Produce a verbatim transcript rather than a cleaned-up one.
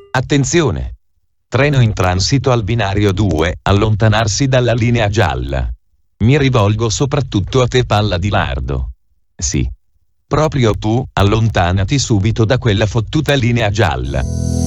Attenzione! Treno in transito al binario due, allontanarsi dalla linea gialla. Mi rivolgo soprattutto a te, palla di lardo. Sì. Proprio tu, allontanati subito da quella fottuta linea gialla.